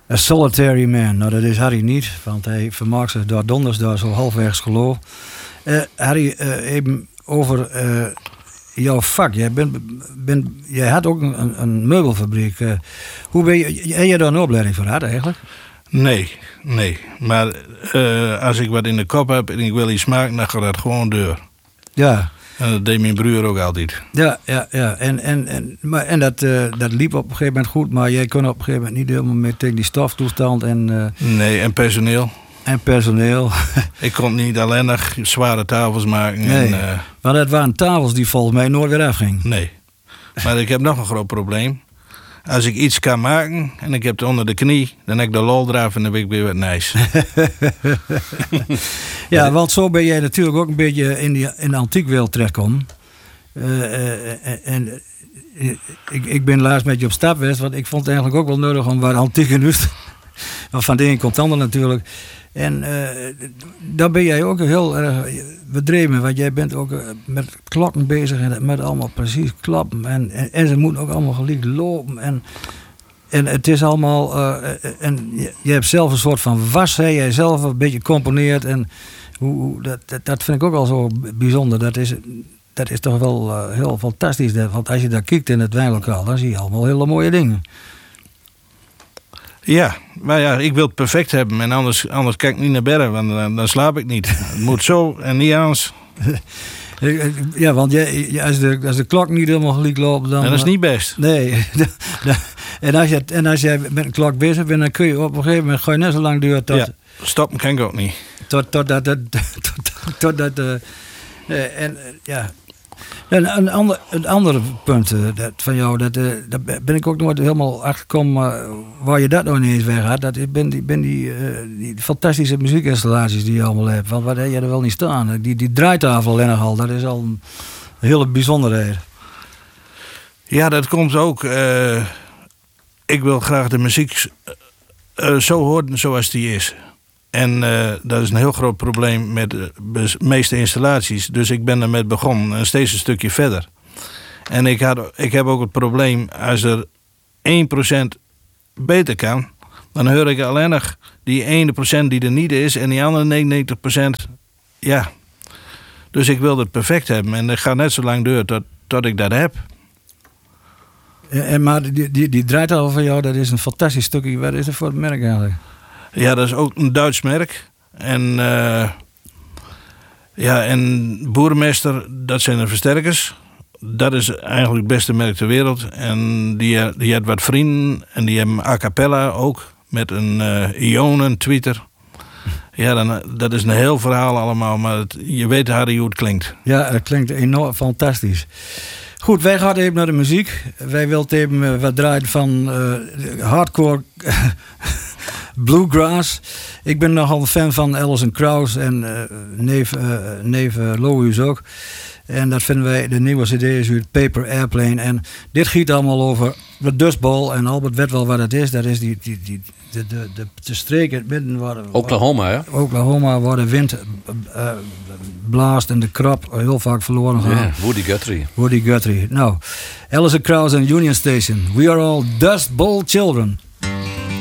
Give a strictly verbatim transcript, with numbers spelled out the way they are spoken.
A Solitary Man. Nou, dat is Harry niet, want hij vermaakt zich door donders door zo halfwegs geloof. Uh, Harry, uh, even over uh, jouw vak. Jij, bent, bent, jij had ook een, een meubelfabriek. Uh, hoe ben je, heb je daar een opleiding voor gehad eigenlijk? Nee, nee. Maar uh, als ik wat in de kop heb en ik wil iets maken, dan gaat dat gewoon deur. Ja. En dat deed mijn broer ook altijd. Ja, ja, ja. En, en, en, maar, en dat, uh, dat liep op een gegeven moment goed, maar jij kon op een gegeven moment niet helemaal meer tegen die stoftoestand. En, uh, nee, en personeel. En personeel. Ik kon niet alleen nog zware tafels maken. Nee, en, uh, maar dat waren tafels die volgens mij nooit weer afgingen. Nee. Maar ik heb nog een groot probleem. Als ik iets kan maken en ik heb het onder de knie, dan heb ik de lol eraf en dan heb ik weer wat nice. Ja, want zo ben jij natuurlijk ook een beetje in, die, in de antiekwereld terechtgekomen. Uh, uh, en uh, ik, ik ben laatst met je op stap geweest, want ik vond het eigenlijk ook wel nodig om wat antieke nieuws. Want van de een komt het ander natuurlijk. En uh, daar ben jij ook heel erg bedreven, want jij bent ook uh, met klokken bezig en met allemaal precies klappen. En, en, en ze moeten ook allemaal gelijk lopen. En, en het is allemaal. Uh, en je, je hebt zelf een soort van was, hè, jij zelf een beetje componeert. En hoe, hoe, dat, dat, dat vind ik ook al zo bijzonder. Dat is, dat is toch wel uh, heel fantastisch. Want als je daar kijkt in het wijnlokaal, dan zie je allemaal hele mooie dingen. Ja, maar ja, ik wil het perfect hebben en anders, anders kijk ik niet naar bedden, want dan, dan slaap ik niet. Het moet zo en niet anders. Ja, want jij, als, de, als de klok niet helemaal gelijk loopt, dan... En dat is niet best. Nee. En als, je, en als jij met een klok bezig bent, dan kun je op een gegeven moment ga je net zo lang duren tot... Ja, stoppen kan ik ook niet. Tot, tot dat... Tot, tot, tot dat uh, en uh, ja... En een, ander, een andere punt uh, dat van jou, dat, uh, daar ben ik ook nooit helemaal achtergekomen uh, waar je dat nog niet eens weg had. Dat ik ben die, ben die, uh, die fantastische muziekinstallaties die je allemaal hebt. Want wat heb je er wel niet staan? Die, die draaitafel alleen nog al, dat is al een hele bijzonderheid. Ja, dat komt ook. Uh, ik wil graag de muziek uh, zo horen zoals die is. En uh, dat is een heel groot probleem met de meeste installaties. Dus ik ben ermee begonnen en steeds een stukje verder. En ik, had, ik heb ook het probleem, als er één procent beter kan, dan hoor ik alleen nog die één procent die er niet is en die andere negenennegentig procent, ja. Dus ik wil het perfect hebben en het gaat net zo lang door tot, tot ik dat heb. En, maar die, die, die draaitafel van jou, dat is een fantastisch stukje. Wat is dat voor het merk eigenlijk? Ja, dat is ook een Duits merk. En uh, ja, en Boerenmeester, dat zijn de versterkers. Dat is eigenlijk het beste merk ter wereld. En die, die had wat vrienden en die hebben a cappella ook. Met een uh, ionen-tweeter. Ja, dan, dat is een heel verhaal allemaal. Maar het, je weet Harry hoe het klinkt. Ja, het klinkt enorm fantastisch. Goed, wij gaan even naar de muziek. Wij willen even uh, wat draaien van uh, hardcore bluegrass. Ik ben nogal een fan van Alison Krauss en uh, neef, uh, neef uh, Lohuis ook. En dat vinden wij, de nieuwe cd is uit Paper Airplane. En dit giet allemaal over de Dust Bowl. En Albert weet wel wat het is. Dat is die, die, die, de, de, de, de streek in het midden waar... Oklahoma, hè? Oklahoma, waar de wind uh, blaast en de krap heel vaak verloren gaan. Yeah, Woody Guthrie. Woody Guthrie. Nou, Alison Krauss en Union Station. We are all Dust Bowl children.